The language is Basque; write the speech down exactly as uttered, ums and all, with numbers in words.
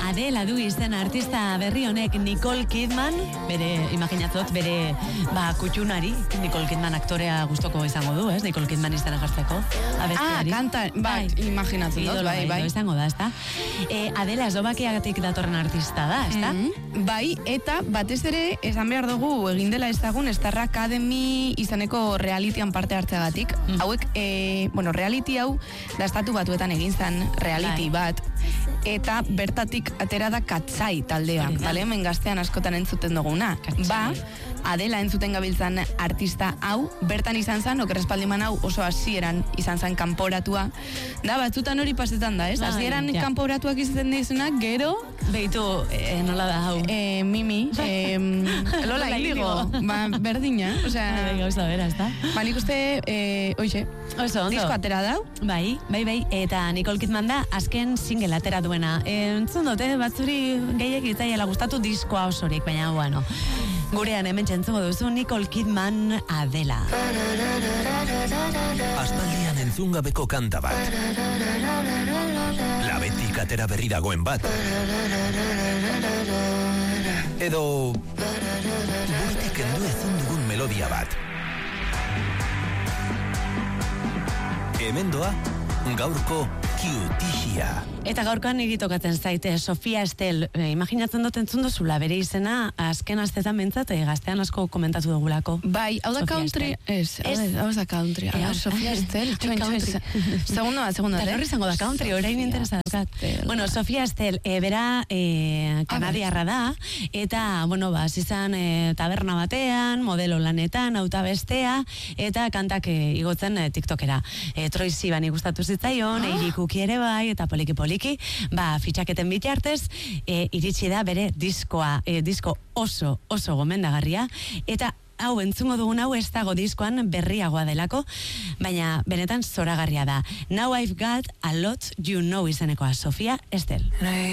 Adela du izen artista berri honek Nicole Kidman, bere, imaginatzot, bere, ba, kutxunari, Nicole Kidman aktorea gustoko izango du, ez? Nicole Kidman izena jartzeko. Ah, kanta, bai, imaginatzen dut, bai, bai. Izango da, ezta? E, Adela Eslovakiagatik datorren artista da, ezta? Mm-hmm. Bai, eta batez ere, esan behar dugu, egin dela ezagun, Star Academy izaneko realityan parte hartzeagatik. Mm. Hauek, e, bueno, reality hau, da estatu batuetan egin zen reality bai. bat, eta bertatik atera da Katzai taldea, bale, hemen gaztean askotan entzuten duguna. Katzai. Ba, Adela entzuten gabiltzan artista hau, bertan izan zen, okerrespaldiman hau oso hasieran izan zen kanporatua. Da, batzutan hori pasetan da, ez? Hasieran ja. kanporatuak izaten dizunak, gero... Beitu, e, nola da hau? E, mimi, e, Lola Indigo, ba, berdina, osea... Gauza bera, ez da? Ba, nik uste, e, oixe, oso, ondo. Disko atera dau? Bai, bai, bai, eta Nicole Kidman da azken single atera duena. E, entzun dute, batzuri gehiek itzaiela gustatu diskoa osorik, baina, bueno... Gurean hemen txentzuko duzu Nicole Kidman Adela. Aspaldian entzungabeko kanta bat. Labetik atera berri dagoen bat. Edo burutik kendu ezin dugun melodia bat. Hemen doa gaurko Cutixia. Eta gaurkoan niri tokatzen zaite Sofia Estel, e, imaginatzen dut entzun duzula, bere izena azken astetan mentzat, e, gaztean asko komentatu dugulako. Bai, hau da country, ez, hau da country, hau Sofia Estel, txoin, txoin, segundo da, segundo da. Horri zango da country, orain interesatzen. Bueno, Sofia Estel, e, bera e, kanadiarra da, eta, bueno, ba, zizan e, taberna batean, modelo lanetan, auta bestea, eta kantak e, igotzen e, TikTokera. E, Troisi bani gustatu zitzaion, ah. Eirikuki ere bai, eta poliki poliki. Ba, fitxaketen bitartez, e, iritsi da bere diskoa, e, disko oso, oso gomendagarria, eta hau entzungo dugun hau ez dago diskoan berriagoa delako, baina benetan zoragarria da. Now I've got a lot you know izenekoa, Sofia Estel.